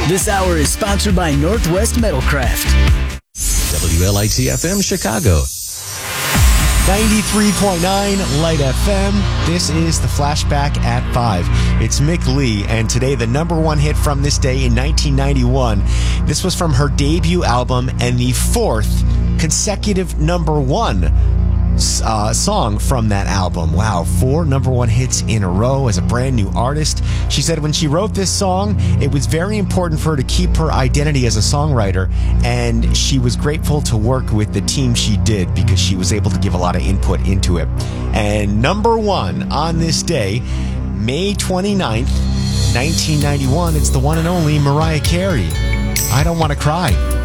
This hour is sponsored by Northwest Metalcraft. WLIT-FM Chicago. 93.9 Light FM. This is the Flashback at 5. It's Mick Lee, and today the number one hit from this day in 1991. This was from her debut album and the fourth consecutive number one song from that album. Wow, 4 number one hits in a row as a brand new artist. She said when she wrote this song, it was very important for her to keep her identity as a songwriter, and she was grateful to work with the team she did because she was able to give a lot of input into it. And number one on this day, May 29th, 1991, it's the one and only Mariah Carey. I Don't Want to Cry.